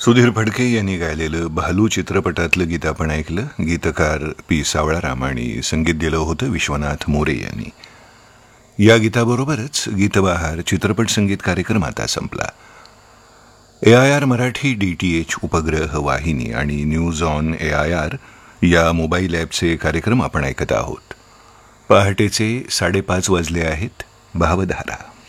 सुधीर फडके यांनी गायलेलं भालू चित्रपटातलं गीत आपण ऐकलं. गीतकार पी सावळाराम आणि संगीत दिलं होतं विश्वनाथ मोरे यांनी. या गीताबरोबरच गीतबहार चित्रपट संगीत कार्यक्रम आता संपला. AIR मराठी DTH उपग्रह वाहिनी आणि न्यूज ऑन AIR या मोबाईल ॲपचे कार्यक्रम आपण ऐकत आहोत. पहाटेचे 5:30 वाजले आहेत. भावधारा.